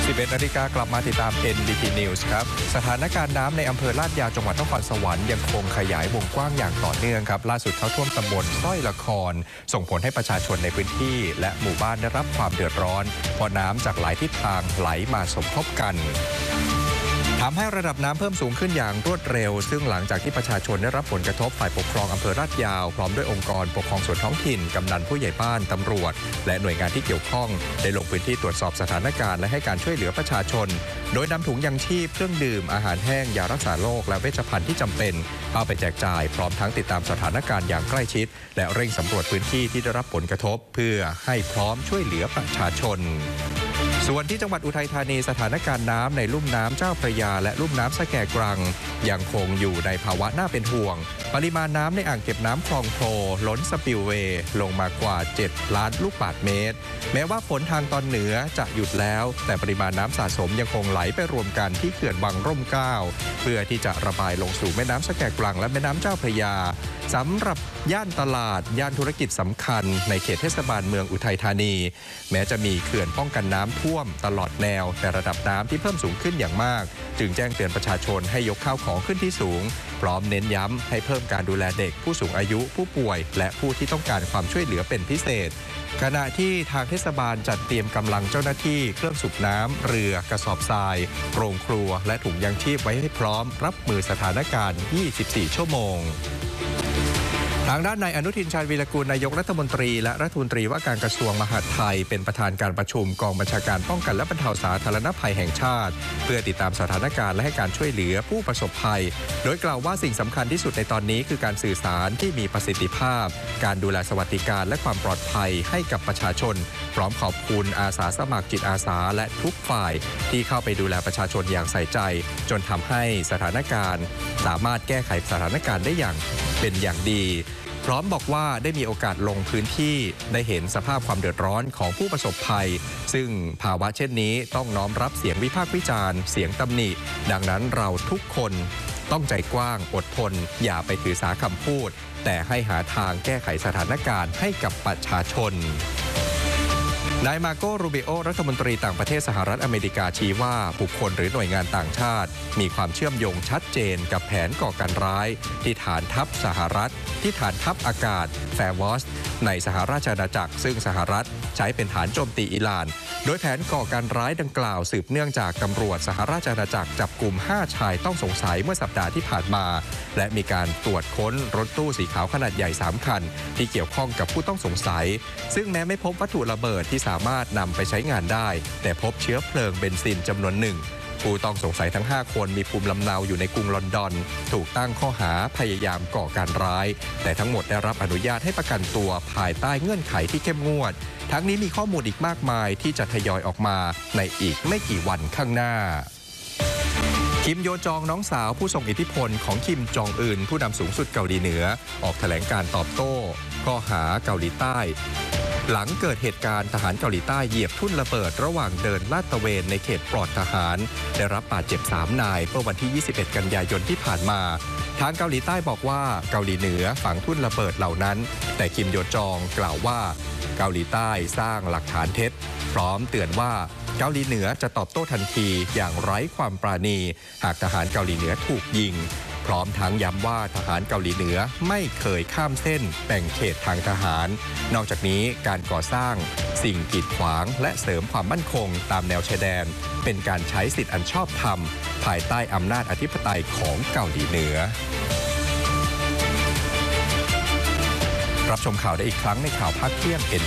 11 นาฬิกากลับมาติดตาม NDT News ครับสถานการณ์น้ำในอำเภอลาดยาวจังหวัดนครสวรรค์ยังคงขยายวงกว้างอย่างต่อเนื่องครับล่าสุดเข้าท่วมตำบลสร้อยละครส่งผลให้ประชาชนในพื้นที่และหมู่บ้านได้รับความเดือดร้อนเพราะน้ำจากหลายทิศทางไหลมาสมทบกันทำให้ระดับน้ำเพิ่มสูงขึ้นอย่างรวดเร็วซึ่งหลังจากที่ประชาชนได้รับผลกระทบฝ่ายปกครองอำเภอลาดยาวพร้อมด้วยองค์กรปกครองส่วนท้องถิ่นกำนันผู้ใหญ่บ้านตำรวจและหน่วยงานที่เกี่ยวข้องได้ลงพื้นที่ตรวจสอบสถานการณ์และให้การช่วยเหลือประชาชนโดยนำถุงยังชีพเครื่องดื่มอาหารแห้งยารักษาโรคและเวชภัณฑ์ที่จำเป็นเอาไปแจกจ่ายพร้อมทั้งติดตามสถานการณ์อย่างใกล้ชิดและเร่งสำรวจพื้นที่ที่ได้รับผลกระทบเพื่อให้พร้อมช่วยเหลือประชาชนส่วนที่จังหวัดอุทัยธานีสถานการณ์น้ำในลุ่มน้ำเจ้าพระยาและลุ่มน้ำสะแกกรังยังคงอยู่ในภาวะน่าเป็นห่วงปริมาณน้ำในอ่างเก็บน้ำคลองโพล้นสปิลเวย์ลงมากว่า7 ล้านลูกบาศก์เมตรแม้ว่าฝนทางตอนเหนือจะหยุดแล้วแต่ปริมาณน้ำสะสมยังคงไหลไปรวมกันที่เขื่อนวังร่มเกล้าเพื่อที่จะระบายลงสู่แม่น้ำสะแกกรังและแม่น้ำเจ้าพระยาสำหรับย่านตลาดย่านธุรกิจสำคัญในเขตเทศบาลเมืองอุทัยธานีแม้จะมีเขื่อนป้องกันน้ำท่วมตลอดแนวแต่ระดับน้ำที่เพิ่มสูงขึ้นอย่างมากจึงแจ้งเตือนประชาชนให้ยกข้าวของขึ้นที่สูงพร้อมเน้นย้ำให้เพิ่มการดูแลเด็กผู้สูงอายุผู้ป่วยและผู้ที่ต้องการความช่วยเหลือเป็นพิเศษขณะที่ทางเทศบาลจัดเตรียมกำลังเจ้าหน้าที่เครื่องสูบน้ำเรือกระสอบทรายโรงครัวและถุงยังชีพไว้ให้พร้อมรับมือสถานการณ์ 24 ชั่วโมงทางด้านนายอนุทินชาญวีรกูลนายกรัฐมนตรีและรัฐมนตรีว่าการกระทรวงมหาดไทยเป็นประธานการประชุมกองบัญชาการป้องกันและบรรเทาสาธารณภัยแห่งชาติเพื่อติดตามสถานการณ์และให้การช่วยเหลือผู้ประสบภัยโดยกล่าวว่าสิ่งสำคัญที่สุดในตอนนี้คือการสื่อสารที่มีประสิทธิภาพการดูแลสวัสดิการและความปลอดภัยให้กับประชาชนพร้อมขอบคุณอาสาสมัครจิตอาสาและทุกฝ่ายที่เข้าไปดูแลประชาชนอย่างใส่ใจจนทำให้สถานการณ์สามารถแก้ไขสถานการณ์ได้อย่างเป็นอย่างดีพร้อมบอกว่าได้มีโอกาสลงพื้นที่ได้เห็นสภาพความเดือดร้อนของผู้ประสบภัยซึ่งภาวะเช่นนี้ต้องน้อมรับเสียงวิพากษ์วิจารณ์เสียงตำหนิดังนั้นเราทุกคนต้องใจกว้างอดทนอย่าไปถือสาคำพูดแต่ให้หาทางแก้ไขสถานการณ์ให้กับประชาชนนายมาโก รูบิโอรัฐมนตรีต่างประเทศสหรัฐอเมริกาชี้ว่าบุคคลหรือหน่วยงานต่างชาติมีความเชื่อมโยงชัดเจนกับแผนก่อการร้ายที่ฐานทัพสหรัฐที่ฐานทัพอากาศแฟร์วอสในสหราชอาณาจักรซึ่งสหรัฐใช้เป็นฐานโจมตีอิหร่านโดยแผนก่อการร้ายดังกล่าวสืบเนื่องจากตำรวจสหราชอาณาจักรจับกลุ่ม5 ชายต้องสงสัยเมื่อสัปดาห์ที่ผ่านมาและมีการตรวจค้นรถตู้สีขาวขนาดใหญ่3 คันที่เกี่ยวข้องกับผู้ต้องสงสัยซึ่งแม้ไม่พบวัตถุระเบิดที่สามารถนำไปใช้งานได้แต่พบเชื้อเพลิงเบนซินจำนวนหนึ่งผู้ต้องสงสัยทั้ง5 คนมีภูมิลำเนาอยู่ในกรุงลอนดอนถูกตั้งข้อหาพยายามก่อการร้ายแต่ทั้งหมดได้รับอนุญาตให้ประกันตัวภายใต้เงื่อนไขที่เข้มงวดทั้งนี้มีข้อมูลอีกมากมายที่จะทยอยออกมาในอีกไม่กี่วันข้างหน้าคิมโยจองน้องสาวผู้ทรงอิทธิพลของคิมจองอึนผู้นำสูงสุดเกาหลีเหนือออกแถลงการตอบโต้ข้อหาเกาหลีใต้หลังเกิดเหตุการณ์ทหารเกาหลีใต้เหยียบทุ่นระเบิดระหว่างเดินลาดตระเวนในเขตปลอดทหารได้รับบาดเจ็บ3 นายเมื่อวันที่ 21 กันยายนที่ผ่านมาทางเกาหลีใต้บอกว่าเกาหลีเหนือฝังทุ่นระเบิดเหล่านั้นแต่คิมโยจองกล่าวว่าเกาหลีใต้สร้างหลักฐานเท็จพร้อมเตือนว่าเกาหลีเหนือจะตอบโต้ทันทีอย่างไร้ความปราณีหากทหารเกาหลีเหนือถูกยิงพร้อมทั้งย้ำว่าทหารเกาหลีเหนือไม่เคยข้ามเส้นแบ่งเขตทางทหารนอกจากนี้การก่อสร้างสิ่งกีดขวางและเสริมความมั่นคงตามแนวชายแดนเป็นการใช้สิทธิอันชอบธรรมภายใต้อำนาจอธิปไตยของเกาหลีเหนือรับชมข่าวได้อีกครั้งในข่าวภาคเที่ยง